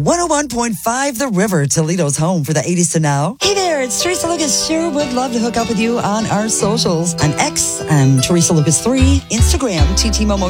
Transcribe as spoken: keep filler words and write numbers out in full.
one oh one point five The River, Toledo's home for the eighties to now. Hey there, it's Teresa Lucas. Sure would love to hook up with you on our socials. On X, I'm Teresa Lucas three. Instagram, T T Momo